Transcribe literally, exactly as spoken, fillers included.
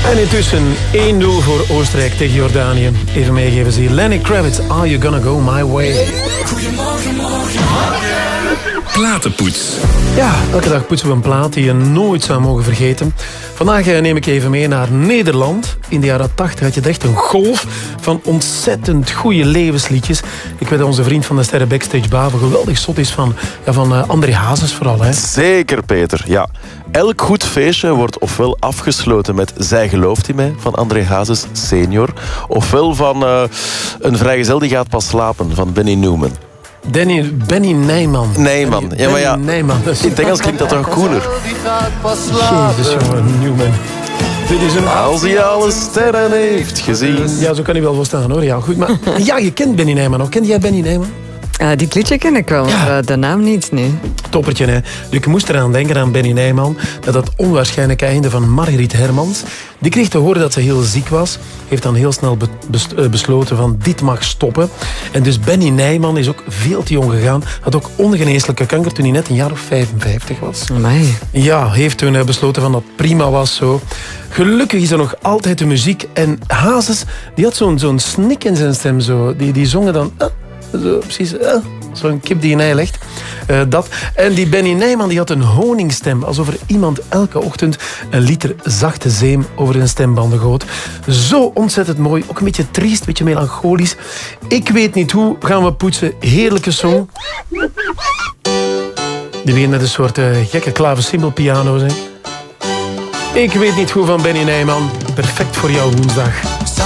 En intussen één nul voor Oostenrijk tegen Jordanië. Even meegeven ze hier. Lenny Kravitz, Are You Gonna Go My Way? Goedemorgen, morgen, morgen. Platenpoets. Ja, elke dag poetsen we een plaat die je nooit zou mogen vergeten. Vandaag neem ik je even mee naar Nederland. In de jaren tachtig had je echt een golf van ontzettend goede levensliedjes. Ik weet dat onze vriend van de Sterren Backstage Bavo geweldig zot is van, ja, van uh, André Hazes vooral. Hè? Zeker, Peter. Ja. Elk goed feestje wordt ofwel afgesloten met Zij gelooft in mij van André Hazes senior, ofwel van uh, Een vrijgezel die gaat pas slapen van Benny Newman. Danny, Benny Nijman. Nijman. Benny, ja, maar ja, Benny Nijman. Dat is... in het Engels klinkt dat toch cooler? Jezus, jongen, Newman. Dit is een... Als hij alle sterren heeft gezien. Ja, zo kan hij wel verstaan, hoor. Ja, goed, maar... Ja, je kent Benny Nijman nog. Kent jij Benny Nijman? Uh, dit liedje ken ik wel, ja. uh, de naam niet, nee. Toppertje, hè. Dus ik moest eraan denken aan Benny Nijman. Dat dat onwaarschijnlijke einde van Margriet Hermans. Die kreeg te horen dat ze heel ziek was. Heeft dan heel snel be- bes- uh, besloten van dit mag stoppen. En dus Benny Nijman is ook veel te jong gegaan. Had ook ongeneeslijke kanker toen hij net een jaar of vijfenvijftig was. Amai. Ja, heeft toen uh, besloten van dat prima was zo. Gelukkig is er nog altijd de muziek. En Hazes, die had zo'n, zo'n snik in zijn stem. Zo. Die, die zongen dan... Uh, Zo, precies, uh, zo'n kip die in ei legt. Uh, dat. En die Benny Nijman die had een honingstem. Alsof er iemand elke ochtend een liter zachte zeem over zijn stembanden goot. Zo ontzettend mooi. Ook een beetje triest, een beetje melancholisch. Ik weet niet hoe. Gaan we poetsen. Heerlijke song. Die begint met een soort uh, gekke klaversymbelpiano's. Hè. Ik weet niet hoe van Benny Nijman. Perfect voor jouw woensdag.